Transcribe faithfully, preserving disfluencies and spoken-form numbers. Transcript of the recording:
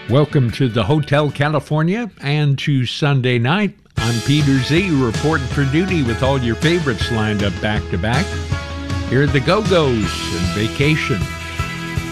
Welcome to the Hotel California and to Sunday night. I'm Peter Z, reporting for duty with all your favorites lined up back to back. Here are the Go-Go's and Vacation.